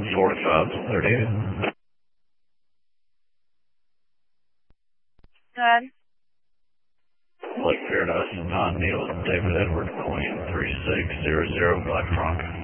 4530. Go ahead. Lake Paradise and Don Neal and David Edward, Queen 3600 Black Trunk.